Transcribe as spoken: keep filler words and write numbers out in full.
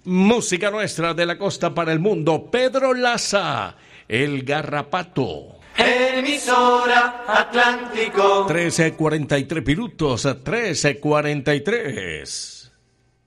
Música nuestra de la costa para el mundo. Pedro Laza, El Garrapato. Emisora Atlántico. trece cuarenta y tres minutos, trece cuarenta y tres.